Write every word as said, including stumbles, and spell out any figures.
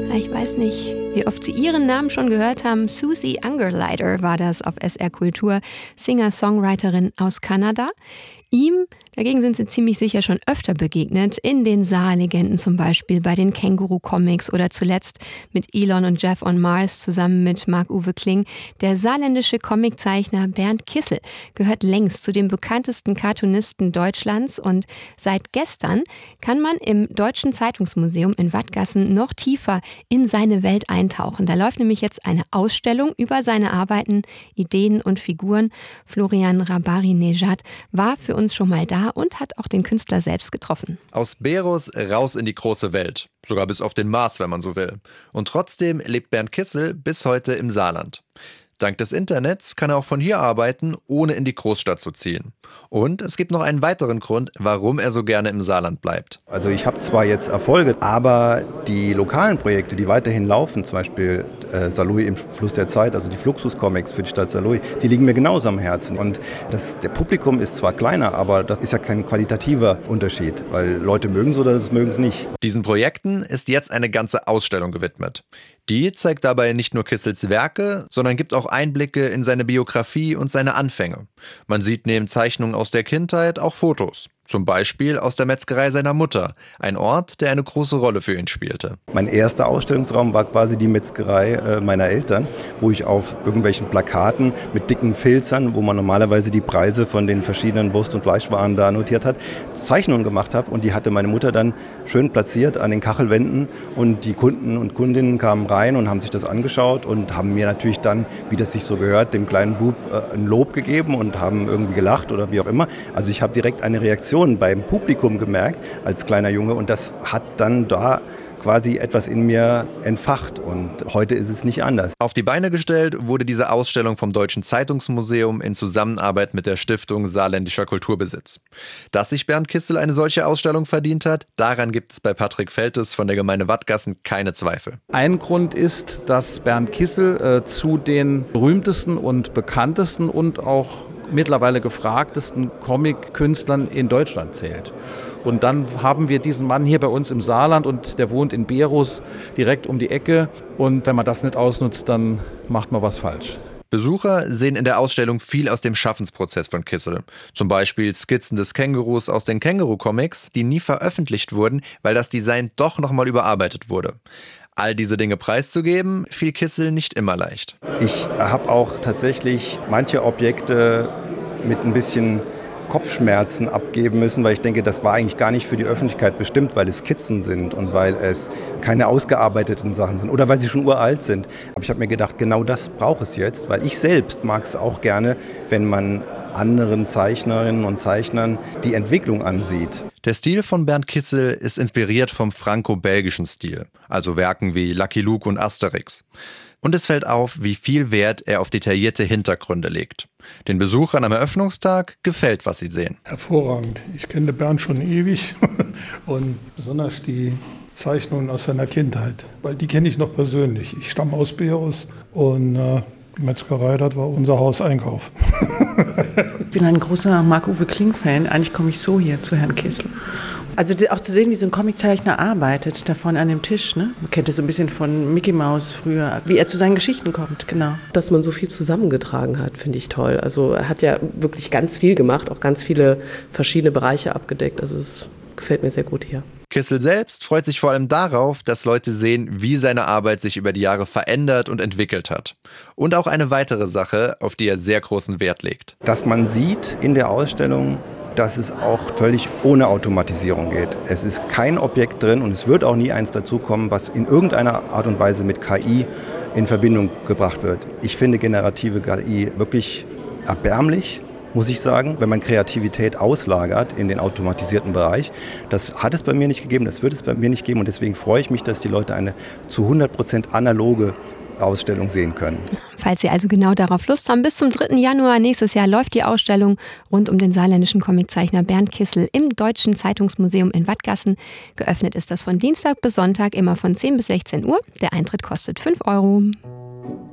Ich weiß nicht, wie oft Sie Ihren Namen schon gehört haben. Susie Ungerleider war das auf S R Kultur, Singer-Songwriterin aus Kanada. Ihm dagegen sind Sie ziemlich sicher schon öfter begegnet, in den Saar-Legenden zum Beispiel, bei den Känguru-Comics oder zuletzt mit Elon und Jeff on Mars zusammen mit Marc-Uwe Kling. Der saarländische Comiczeichner Bernd Kissel gehört längst zu den bekanntesten Cartoonisten Deutschlands und seit gestern kann man im Deutschen Zeitungsmuseum in Wattgassen noch tiefer in seine Welt eintauchen. Da läuft nämlich jetzt eine Ausstellung über seine Arbeiten, Ideen und Figuren. Florian Rabari-Nejad war für uns schon mal da und hat auch den Künstler selbst getroffen. Aus Berus raus in die große Welt. Sogar bis auf den Mars, wenn man so will. Und trotzdem lebt Bernd Kissel bis heute im Saarland. Dank des Internets kann er auch von hier arbeiten, ohne in die Großstadt zu ziehen. Und es gibt noch einen weiteren Grund, warum er so gerne im Saarland bleibt. Also ich habe zwar jetzt Erfolge, aber die lokalen Projekte, die weiterhin laufen, zum Beispiel äh, Saarlouis im Fluss der Zeit, also die Fluxus-Comics für die Stadt Saarlouis, die liegen mir genauso am Herzen. Und das, der Publikum ist zwar kleiner, aber das ist ja kein qualitativer Unterschied, weil Leute mögen es oder mögen es nicht. Diesen Projekten ist jetzt eine ganze Ausstellung gewidmet. Die zeigt dabei nicht nur Kissels Werke, sondern gibt auch Einblicke in seine Biografie und seine Anfänge. Man sieht neben Zeichnungen aus der Kindheit auch Fotos. Zum Beispiel aus der Metzgerei seiner Mutter, ein Ort, der eine große Rolle für ihn spielte. Mein erster Ausstellungsraum war quasi die Metzgerei äh, meiner Eltern, wo ich auf irgendwelchen Plakaten mit dicken Filzern, wo man normalerweise die Preise von den verschiedenen Wurst- und Fleischwaren da notiert hat, Zeichnungen gemacht habe. Und die hatte meine Mutter dann schön platziert an den Kachelwänden. Und die Kunden und Kundinnen kamen rein und haben sich das angeschaut und haben mir natürlich dann, wie das sich so gehört, dem kleinen Bub äh, ein Lob gegeben und haben irgendwie gelacht oder wie auch immer. Also ich habe direkt eine Reaktion beim Publikum gemerkt, als kleiner Junge, und das hat dann da quasi etwas in mir entfacht und heute ist es nicht anders. Auf die Beine gestellt wurde diese Ausstellung vom Deutschen Zeitungsmuseum in Zusammenarbeit mit der Stiftung Saarländischer Kulturbesitz. Dass sich Bernd Kissel eine solche Ausstellung verdient hat, daran gibt es bei Patrick Feltes von der Gemeinde Wattgassen keine Zweifel. Ein Grund ist, dass Bernd Kissel äh, zu den berühmtesten und bekanntesten und auch mittlerweile gefragtesten Comic-Künstlern in Deutschland zählt. Und dann haben wir diesen Mann hier bei uns im Saarland und der wohnt in Berus direkt um die Ecke. Und wenn man das nicht ausnutzt, dann macht man was falsch. Besucher sehen in der Ausstellung viel aus dem Schaffensprozess von Kissel. Zum Beispiel Skizzen des Kängurus aus den Känguru-Comics, die nie veröffentlicht wurden, weil das Design doch nochmal überarbeitet wurde. All diese Dinge preiszugeben, fiel Kissel nicht immer leicht. Ich habe auch tatsächlich manche Objekte mit ein bisschen Kopfschmerzen abgeben müssen, weil ich denke, das war eigentlich gar nicht für die Öffentlichkeit bestimmt, weil es Skizzen sind und weil es keine ausgearbeiteten Sachen sind oder weil sie schon uralt sind. Aber ich habe mir gedacht, genau das braucht es jetzt, weil ich selbst mag es auch gerne, wenn man anderen Zeichnerinnen und Zeichnern die Entwicklung ansieht. Der Stil von Bernd Kissel ist inspiriert vom franco-belgischen Stil, also Werken wie Lucky Luke und Asterix. Und es fällt auf, wie viel Wert er auf detaillierte Hintergründe legt. Den Besuchern am Eröffnungstag gefällt, was sie sehen. Hervorragend. Ich kenne Bernd schon ewig und besonders die Zeichnungen aus seiner Kindheit, weil die kenne ich noch persönlich. Ich stamme aus Berus und äh, die Metzgerei, das war unser Hauseinkauf. Ich bin ein großer Marc-Uwe Kling-Fan. Eigentlich komme ich so hier zu Herrn Kissel. Also auch zu sehen, wie so ein Comiczeichner arbeitet, da vorne an dem Tisch. Ne? Man kennt das so ein bisschen von Mickey Mouse früher, wie er zu seinen Geschichten kommt, genau. Dass man so viel zusammengetragen hat, finde ich toll. Also er hat ja wirklich ganz viel gemacht, auch ganz viele verschiedene Bereiche abgedeckt. Also es gefällt mir sehr gut hier. Kissel selbst freut sich vor allem darauf, dass Leute sehen, wie seine Arbeit sich über die Jahre verändert und entwickelt hat. Und auch eine weitere Sache, auf die er sehr großen Wert legt. Dass man sieht in der Ausstellung, dass es auch völlig ohne Automatisierung geht. Es ist kein Objekt drin und es wird auch nie eins dazukommen, was in irgendeiner Art und Weise mit K I in Verbindung gebracht wird. Ich finde generative K I wirklich erbärmlich, muss ich sagen, wenn man Kreativität auslagert in den automatisierten Bereich. Das hat es bei mir nicht gegeben, das wird es bei mir nicht geben und deswegen freue ich mich, dass die Leute eine zu hundert Prozent analoge Ausstellung sehen können. Falls Sie also genau darauf Lust haben, bis zum dritten Januar nächstes Jahr läuft die Ausstellung rund um den saarländischen Comiczeichner Bernd Kissel im Deutschen Zeitungsmuseum in Wattgassen. Geöffnet ist das von Dienstag bis Sonntag immer von zehn bis sechzehn Uhr. Der Eintritt kostet fünf Euro.